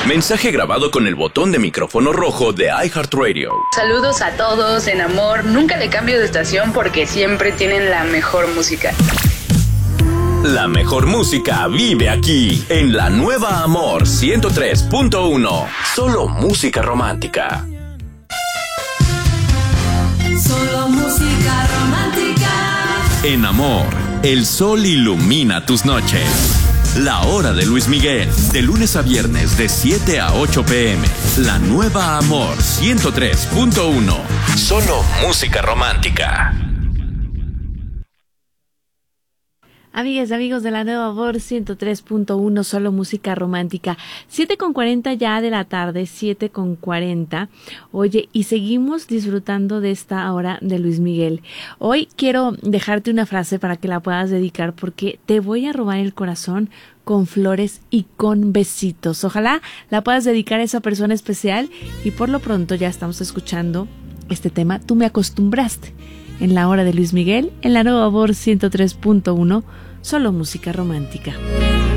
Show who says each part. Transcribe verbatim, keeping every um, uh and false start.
Speaker 1: Mensaje grabado con el botón de micrófono rojo de iHeartRadio.
Speaker 2: Saludos a todos en amor. Nunca le cambio de estación porque siempre tienen la mejor música.
Speaker 1: La mejor música vive aquí, en la nueva Amor ciento tres punto uno. Solo música romántica.
Speaker 3: Solo música romántica.
Speaker 1: En Amor, el sol ilumina tus noches. La hora de Luis Miguel, de lunes a viernes de siete a ocho pm. La nueva Amor ciento tres punto uno. Solo música romántica.
Speaker 4: Amigas y amigos de la nueva Amor ciento tres punto uno, solo música romántica. siete con cuarenta ya de la tarde, siete con cuarenta. Oye, y seguimos disfrutando de esta hora de Luis Miguel. Hoy quiero dejarte una frase para que la puedas dedicar, porque te voy a robar el corazón con flores y con besitos. Ojalá la puedas dedicar a esa persona especial, y por lo pronto ya estamos escuchando este tema, Tú me acostumbraste, en la hora de Luis Miguel, en la nueva Amor ciento tres punto uno, solo música romántica.